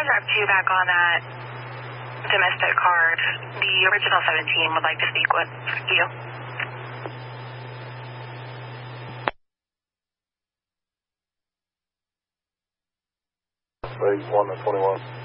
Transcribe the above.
Rep 2 back on that domestic card. The original 17 would like to speak with you. Phase 1 to 21.